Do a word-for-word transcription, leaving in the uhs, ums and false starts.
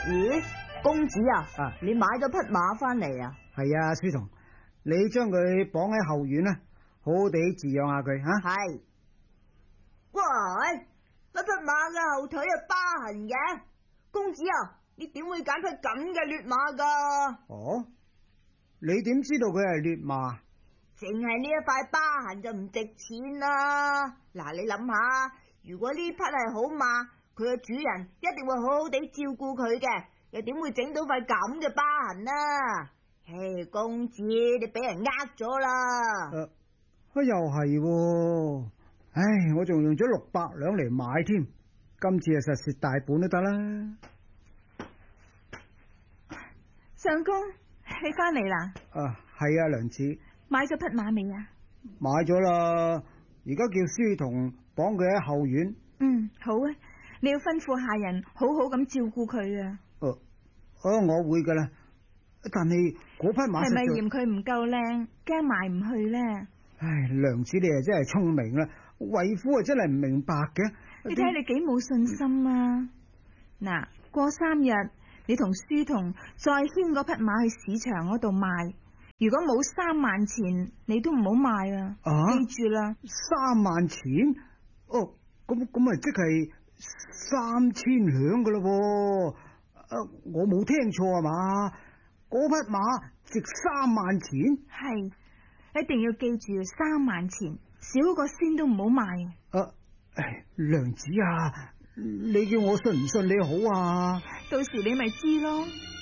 咦，公子啊，啊你買咗匹馬翻嚟啊？ 係啊，書童，你將佢綁喺後院啦，好好地飼養下佢吓。 係。喂，嗰匹馬嘅後腿有疤痕嘅，公子啊，你點會揀匹咁嘅劣馬噶？ 哦，你點知道佢係劣馬？ 淨係呢一塊疤痕就唔值錢啦。嗱，你諗下，如果呢匹係好馬，佢嘅主人一定會好好地照顧佢嘅，又點會整到塊咁嘅疤痕啊？唉，公子，你俾人呃咗啦。 誒、啊，又係喎，唉，我仲用咗六百兩嚟買添，今次啊實蝕大本都得啦。 相公，你翻嚟啦？ 啊，係啊，娘子。 買咗匹馬未啊？ 買咗啦，而家叫書童綁佢喺後院。 嗯，好啊，你要吩咐下人好好咁照顧佢啊。 哦，哦，我會噶啦。但係嗰匹馬係咪嫌佢唔夠靚，驚賣唔去呢？ 唉，娘子你啊真係聰明啦，為夫啊真係唔明白嘅。 你睇你幾冇信心啊！嗱、嗯，過三日你同書童再牽嗰匹馬去市場嗰度賣。如果冇三萬錢，你都唔好賣啊！記住啦， 三萬錢哦，咁咁啊，即係三千兩噶咯。啊，我冇聽錯啊嘛？嗰匹馬值三萬錢， 係一定要記住三萬錢，少個仙都唔好賣。 啊，唉，娘子啊，你叫我信唔信你好啊？ 到時你咪知咯。